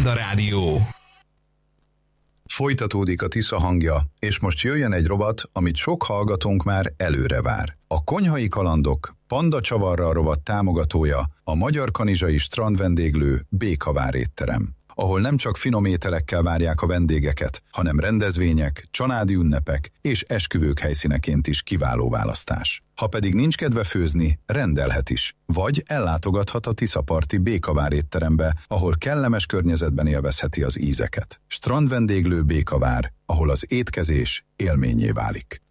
Panda Rádió. Folytatódik a Tisza hangja, és most jöjjön egy rovat, amit sok hallgatónk már előre vár. A Konyhai Kalandok Panda Csavarral rovat támogatója a Magyar Kanizsai strandvendéglő Békavár étterem, ahol nem csak finom ételekkel várják a vendégeket, hanem rendezvények, családi ünnepek és esküvők helyszíneként is kiváló választás. Ha pedig nincs kedve főzni, rendelhet is, vagy ellátogathat a Tiszaparti Békavár étterembe, ahol kellemes környezetben élvezheti az ízeket. Strandvendéglő Békavár, ahol az étkezés élménnyé válik.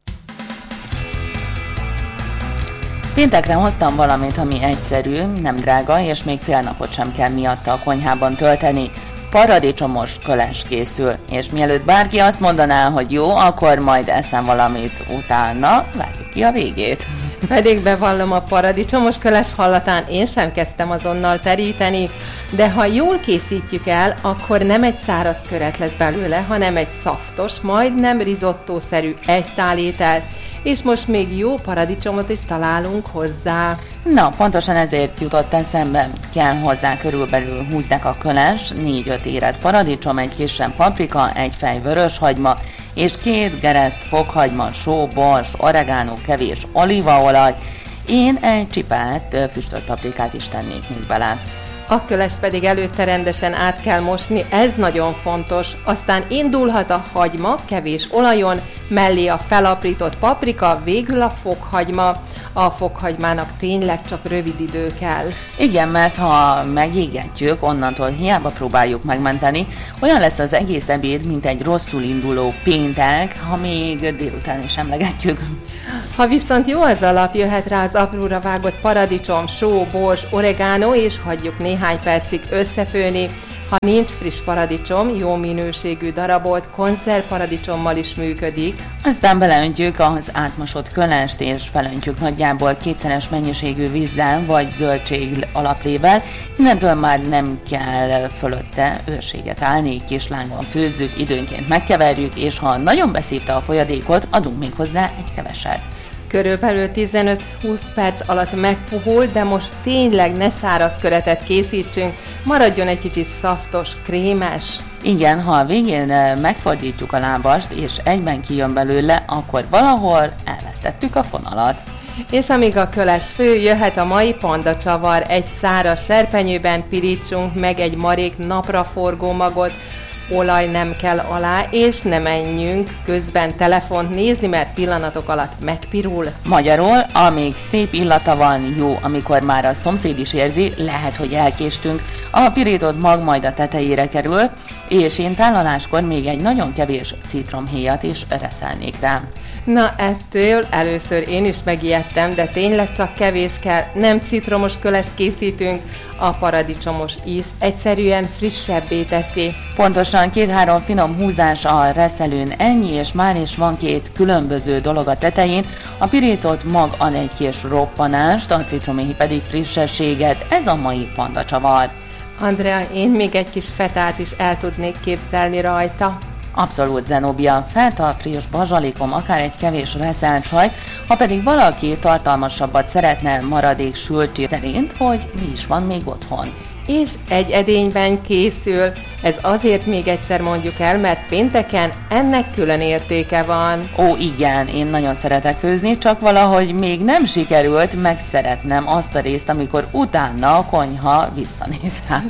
Péntekre hoztam valamit, ami egyszerű, nem drága, és még fél napot sem kell miatta a konyhában tölteni. Paradicsomos köles készül, és mielőtt bárki azt mondaná, hogy jó, akkor majd eszem valamit utána, várjuk ki a végét. Pedig bevallom, a paradicsomos köles hallatán én sem kezdtem azonnal teríteni, de ha jól készítjük el, akkor nem egy száraz köret lesz belőle, hanem egy szaftos, majdnem risottószerű egytálétel, és most még jó paradicsomot is találunk hozzá. Na, pontosan ezért jutott eszembe. Kell hozzá körülbelül 20 deka köles, 4-5 érett paradicsom, egy kisebb paprika, egy fej vöröshagyma, és 2 gereszt fokhagyma, só, bors, oregano, kevés olívaolaj. Én egy csipát füstölt paprikát is tennék még bele. A köles pedig előtte rendesen át kell mosni, ez nagyon fontos. Aztán indulhat a hagyma kevés olajon, mellé a felaprított paprika, végül a fokhagyma. A fokhagymának tényleg csak rövid idő kell. Igen, mert ha megégetjük, onnantól hiába próbáljuk megmenteni, olyan lesz az egész ebéd, mint egy rosszul induló péntek, ha még délután is emlegetjük. Ha viszont jó az alap, jöhet rá az apróra vágott paradicsom, só, bors, oregano, és hagyjuk néhány percig összefőni. Ha nincs friss paradicsom, jó minőségű darabolt konzervparadicsommal is működik. Aztán beleöntjük az átmosott kölest, és felöntjük nagyjából 2-szeres mennyiségű vízzel vagy zöldség alaplével. Innentől már nem kell fölötte őrséget állni, kis lángon főzzük, időnként megkeverjük, és ha nagyon beszívta a folyadékot, adunk még hozzá egy keveset. Körülbelül 15-20 perc alatt megpuhul, de most tényleg ne száraz köretet készítsünk, maradjon egy kicsit szaftos, krémes. Igen, ha a végén megfordítjuk a lábast, és egyben kijön belőle, akkor valahol elvesztettük a fonalat. És amíg a köles fő, jöhet a mai panda csavar. Egy száraz serpenyőben pirítsunk meg egy marék napraforgó magot, olaj nem kell alá, és ne menjünk közben telefont nézni, mert pillanatok alatt megpirul. Magyarul, amíg szép illata van, jó, amikor már a szomszéd is érzi, lehet, hogy elkéstünk. A pirított mag majd a tetejére kerül, és én tálaláskor még egy nagyon kevés citromhéjat is reszelnék rá. Na, ettől először én is megijedtem, de tényleg csak kevés kell, nem citromos kölest készítünk, a paradicsomos ízt egyszerűen frissebbé teszi. Pontosan 2-3 finom húzás a reszelőn, ennyi, és már is van 2 különböző dolog a tetején, a pirított mag ad egy kis roppanást, a citromhéj pedig frissességet, ez a mai panda csavar. Andrea, én még egy kis fetát is el tudnék képzelni rajta. Abszolút, Zenobia, feta, friss bazsalikom, akár egy kevés reszelt sajt, ha pedig valaki tartalmasabbat szeretne maradék sültség szerint, hogy mi is van még otthon. És egy edényben készül. Ez azért még egyszer mondjuk el, mert pénteken ennek külön értéke van. Ó, igen, én nagyon szeretek főzni, csak valahogy még nem sikerült, meg szeretnem azt a részt, amikor utána a konyha visszanéz rám.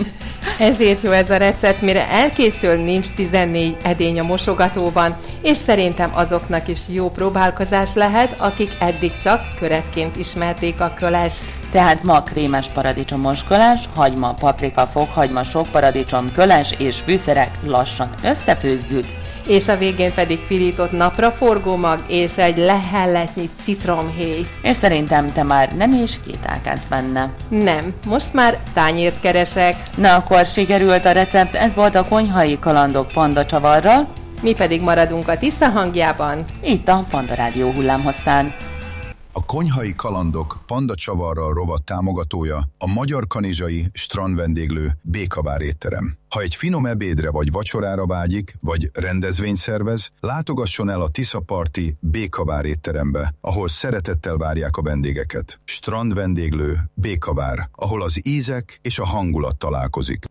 Ezért jó ez a recept, mire elkészül, nincs 14 edény a mosogatóban, és szerintem azoknak is jó próbálkozás lehet, akik eddig csak köretként ismerték a kölest. Tehát ma krémes paradicsomos köles, hagyma, paprika, fokhagyma, sok paradicsom, köles és fűszerek, lassan összefőzzük. És a végén pedig pirított napraforgó mag és egy lehelletnyi citromhéj. És szerintem te már nem is kételkedsz benne. Nem, most már tányért keresek. Na akkor sikerült a recept, ez volt a Konyhai Kalandok Panda Csavarral. Mi pedig maradunk a Tisza hangjában. Itt a Panda Rádió hullámhosszán. A Konyhai Kalandok Panda Csavarral rovat támogatója a Magyar Kanizsai strandvendéglő Békavár étterem. Ha egy finom ebédre vagy vacsorára vágyik, vagy rendezvényt szervez, látogasson el a Tiszaparti Békavár étterembe, ahol szeretettel várják a vendégeket. Strandvendéglő Békavár, ahol az ízek és a hangulat találkozik.